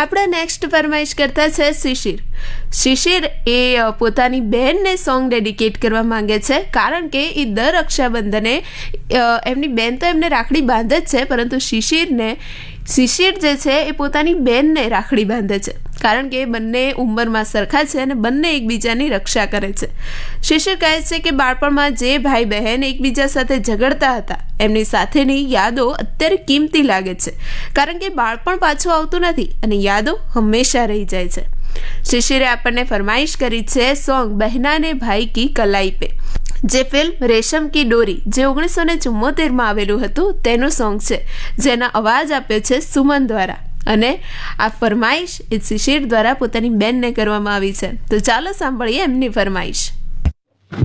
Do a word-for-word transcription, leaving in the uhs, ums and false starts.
આપણા નેક્સ્ટ ફરમાઈશ કરતા છે શિશિર. શિશિર એ પોતાની બહેનને સોંગ ડેડિકેટ કરવા માંગે છે, કારણ કે એ દર રક્ષાબંધને એમની બહેન તો એમને રાખડી બાંધે જ છે, પરંતુ શિશિરને શિશિર જે છે એ પોતાની બહેનને રાખડી બાંધે છે, કારણ કે બંને ઉંમરમાં સરખા છે અને બંને એકબીજાની રક્ષા કરે છે. શિશિર કહે છે કે બાળપણમાં જે ભાઈ બહેન એકબીજા સાથે ઝઘડતા હતા એમની સાથેની યાદો અત્યારે કિંમતી લાગે છે, કારણ કે બાળપણ પાછું આવતું નથી અને યાદો હંમેશા રહી જાય છે. શિશિરે આપણને ફરમાઈશ કરી છે સોંગ બહેના ને ભાઈ કી કलाई પે, જે ફિલ્મ રેશમ કી ડોરી જે ઓગણીસો ને ચુમ્મોતેરમાં આવેલું હતું તેનું સોંગ છે, જેના અવાજ આપ્યો છે સુમન દ્વારા. અને આ ફરમાઈશ એ શિશિર દ્વારા પોતાની બેનને કરવામાં આવી છે. તો ચાલો સાંભળીએ એમની ફરમાઈશ.